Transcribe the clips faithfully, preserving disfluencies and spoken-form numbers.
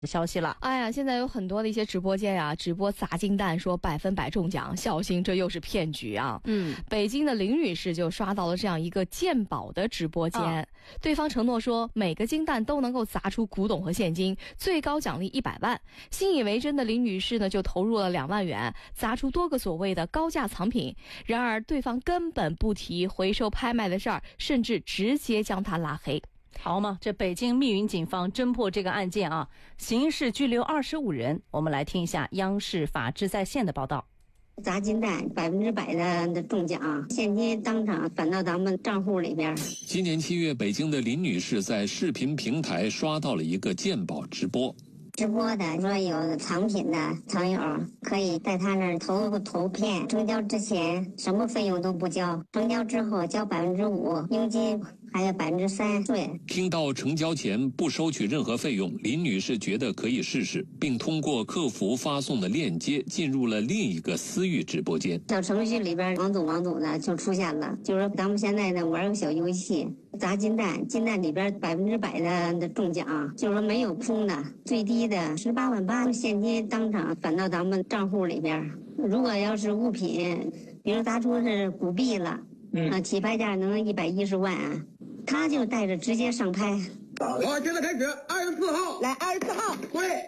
消息了。 哎呀，现在有很多的一些直播间呀、啊，直播砸金蛋说百分百中奖，小心这又是骗局啊！ 嗯， 北京的林女士就刷到了这样一个鉴宝的直播间，哦、对方承诺说每个金蛋都能够砸出古董和现金，最高奖励一百万。信以为真的林女士呢，就投入了两万元，砸出多个所谓的高价藏品。然而对方根本不提回收拍卖的事儿，甚至直接将她拉黑。 好嘛，这北京密云警方侦破这个案件啊，刑事拘留二十五人。我们来听一下央视法治在线的报道。 砸金蛋百分之百的中奖，现金当场返到咱们账户里边。 今年七月，北京的林女士在视频平台刷到了一个鉴宝直播。 直播的说有藏品的藏友可以在他那儿投投片，成交之前什么费用都不交，成交之后交百分之五佣金，还有百分之三税。 听到成交前不收取任何费用，林女士觉得可以试试，并通过客服发送的链接进入了另一个私域直播间。 小程序里边王总王总的就出现了，就是咱们现在呢玩个小游戏，砸金蛋，金蛋里边百分之百的的中奖，就是说没有空的，最低的十八万八，现金当场返到咱们账户里边。如果要是物品，比如砸出是古币了，嗯，啊，起拍价能一百一十万啊，他就带着直接上拍。 好，现在开始，二十四号， 来，二十四号， 对，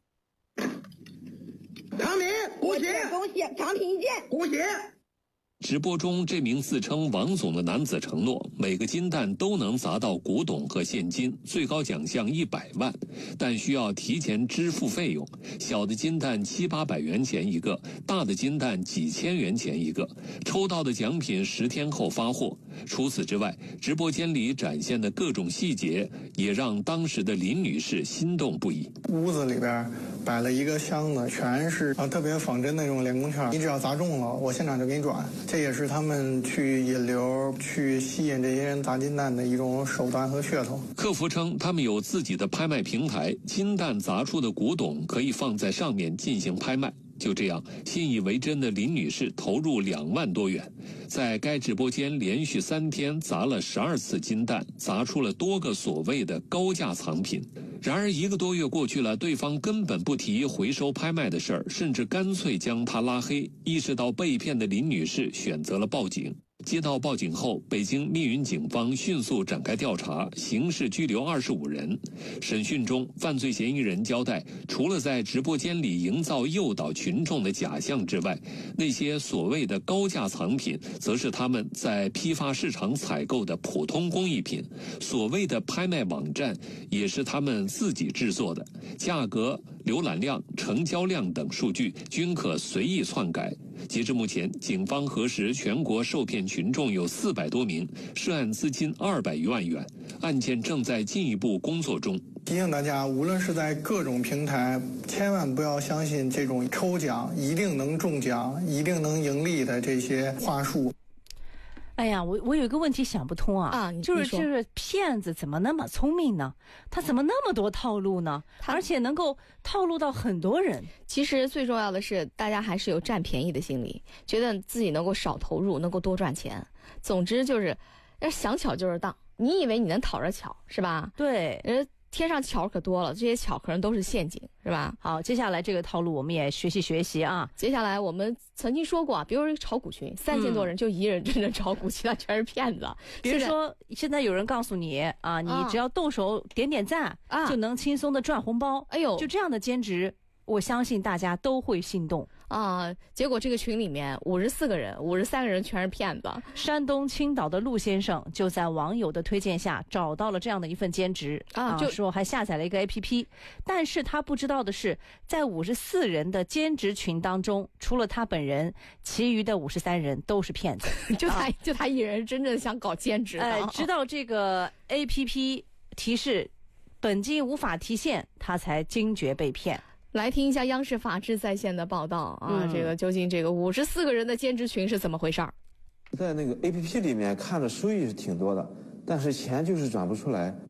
藏品，鼓起， 恭喜，藏品一件， 鼓起。 直播中，这名自称王总的男子承诺，每个金蛋都能砸到古董和现金，最高奖项一百万，但需要提前支付费用。小的金蛋七八百元钱一个，大的金蛋几千元钱一个。抽到的奖品十天后发货。除此之外，直播间里展现的各种细节，也让当时的林女士心动不已。 屋子里边摆了一个箱子，全是啊特别仿真的那种连工券，你只要砸中了，我现场就给你转。这也是他们去引流、去吸引这些人砸金蛋的一种手段和噱头。 客服称，他们有自己的拍卖平台，金蛋砸出的古董可以放在上面进行拍卖。就这样，信以为真的林女士投入两万多元，在该直播间连续三天砸了十二次金蛋，砸出了多个所谓的高价藏品。然而一个多月过去了，对方根本不提回收拍卖的事儿，甚至干脆将她拉黑。意识到被骗的林女士选择了报警。接到报警后，北京密云警方迅速展开调查，刑事拘留二十五人。审讯中，犯罪嫌疑人交代，除了在直播间里营造诱导群众的假象之外，那些所谓的高价藏品，则是他们在批发市场采购的普通工艺品。所谓的拍卖网站，也是他们自己制作的，价格、浏览量、成交量等数据均可随意篡改。截至目前，警方核实全国受骗群众有四百多名，涉案资金二百余万元，案件正在进一步工作中。 提醒大家，无论是在各种平台，千万不要相信这种抽奖一定能中奖、一定能盈利的这些话术。 哎呀，我我有一个问题想不通啊， 啊就是就是骗子怎么那么聪明呢？他怎么那么多套路呢？而且能够套路到很多人。 其实最重要的是，大家还是有占便宜的心理，觉得自己能够少投入，能够多赚钱。总之就是，想巧就是当。你以为你能讨着巧是吧？ 对， 人天上巧可多了，这些巧可能都是陷阱，是吧？ 好，接下来这个套路我们也学习学习啊。 接下来我们曾经说过啊，比如说炒股群，三千多人就一人真正炒股，其他全是骗子。 比如说，现在有人告诉你啊，你只要动手点点赞啊，就能轻松的赚红包。哎呦，就这样的兼职，我相信大家都会心动啊！结果这个群里面五十四个人，五十三个人全是骗子。 山东青岛的陆先生就在网友的推荐下找到了这样的一份兼职啊，就说还下载了一个 A P P， 但是他不知道的是，在五十四人的兼职群当中，除了他本人，其余的五十三人都是骗子。 就他、啊、就他一人真正想搞兼职的。 哎，直到这个 A P P 提示本金无法提现，他才惊觉被骗。 来听一下央视法治在线的报道啊，嗯、这个究竟这个五十四个人的兼职群是怎么回事儿？ 在那个 A P P 里面看着收益是挺多的，但是钱就是转不出来。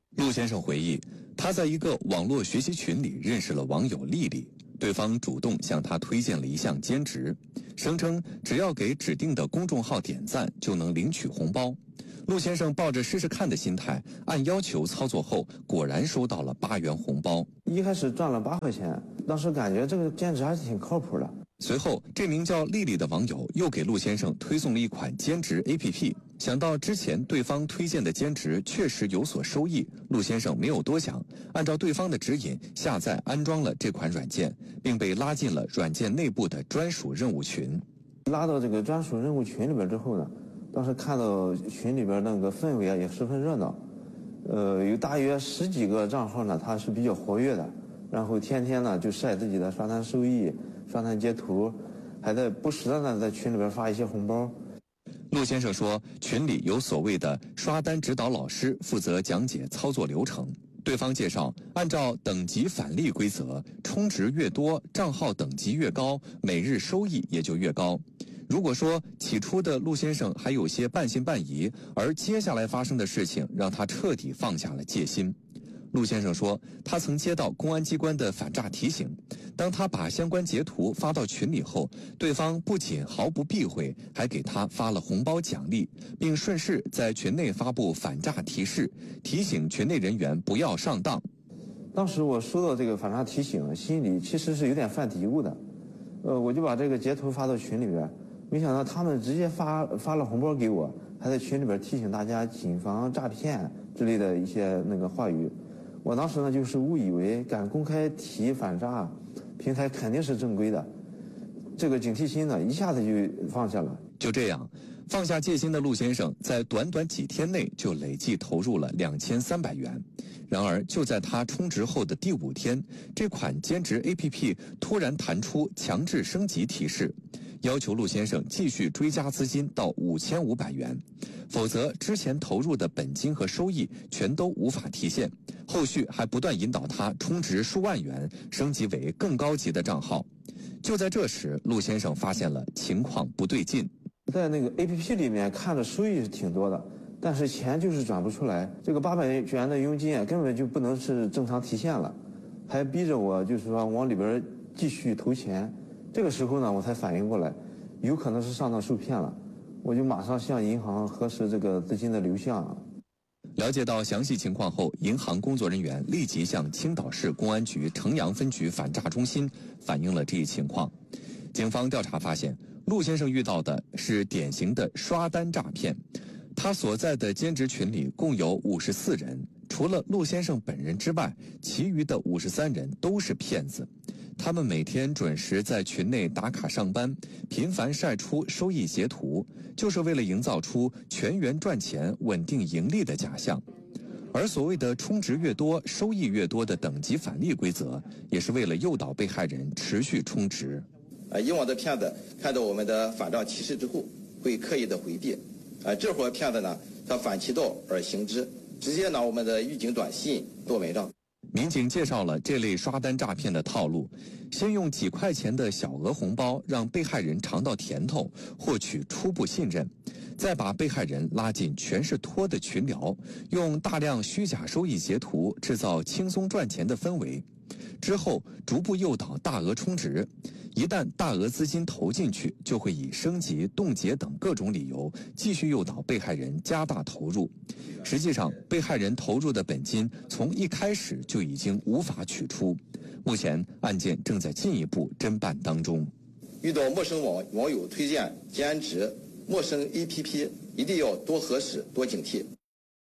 陆先生回忆，他在一个网络学习群里认识了网友丽丽，对方主动向他推荐了一项兼职，声称只要给指定的公众号点赞就能领取红包。陆先生抱着试试看的心态，按要求操作后，果然收到了八元红包。 一开始赚了八块钱，当时感觉这个兼职还是挺靠谱的。 随后，这名叫丽丽的网友又给陆先生推送了一款兼职 A P P。想到之前对方推荐的兼职确实有所收益，陆先生没有多想，按照对方的指引下载安装了这款软件，并被拉进了软件内部的专属任务群。 拉到这个专属任务群里边之后呢，当时看到群里边那个氛围啊也十分热闹，呃，有大约十几个账号呢，它是比较活跃的，然后天天呢就晒自己的刷单收益、刷单截图，还在不时的呢在群里边发一些红包。 陆先生说，群里有所谓的刷单指导老师负责讲解操作流程。对方介绍，按照等级返利规则，充值越多，账号等级越高，每日收益也就越高。如果说起初的陆先生还有些半信半疑，而接下来发生的事情让他彻底放下了戒心。陆先生说，他曾接到公安机关的反诈提醒，当他把相关截图发到群里后，对方不仅毫不避讳，还给他发了红包奖励，并顺势在群内发布反诈提示，提醒群内人员不要上当。 当时我收到这个反诈提醒，心里其实是有点犯嘀咕的，呃，我就把这个截图发到群里边，没想到他们直接发发了红包给我，还在群里边提醒大家谨防诈骗之类的一些那个话语。我当时呢就是误以为敢公开提反诈，平台肯定是正规的，这个警惕心呢一下子就放下了。 就这样，放下戒心的陆先生在短短几天内就累计投入了两千三百元。然而就在他充值后的第五天，这款兼职 A P P 突然弹出强制升级提示，要求陆先生继续追加资金到五千五百元，否则之前投入的本金和收益全都无法提现。后续还不断引导他充值数万元，升级为更高级的账号。就在这时，陆先生发现了情况不对劲。 在那个 A P P 里面看着收益是挺多的，但是钱就是转不出来，这个八百元的佣金啊根本就不能是正常提现了，还逼着我就是说往里边继续投钱。这个时候呢，我才反应过来，有可能是上当受骗了，我就马上向银行核实这个资金的流向。 了解到详细情况后，银行工作人员立即向青岛市公安局城阳分局反诈中心反映了这一情况。警方调查发现，陆先生遇到的是典型的刷单诈骗。他所在的兼职群里共有五十四人，除了陆先生本人之外，其余的五十三人都是骗子。他们每天准时在群内打卡上班，频繁晒出收益截图，就是为了营造出全员赚钱、稳定盈利的假象。而所谓的充值越多、收益越多的等级返利规则，也是为了诱导被害人持续充值。 呃，以往的骗子看到我们的反诈提示之后，会刻意的回避。呃，这伙骗子呢，他反其道而行之，直接拿我们的预警短信做文章。 民警介绍了这类刷单诈骗的套路：先用几块钱的小额红包让被害人尝到甜头，获取初步信任，再把被害人拉进全是托的群聊，用大量虚假收益截图制造轻松赚钱的氛围，之后逐步诱导大额充值。一旦大额资金投进去，就会以升级、冻结等各种理由继续诱导被害人加大投入。实际上，被害人投入的本金从一开始就已经无法取出。目前案件正在进一步侦办当中。 遇到陌生网网友推荐兼职、陌生 A P P， 一定要多核实、多警惕。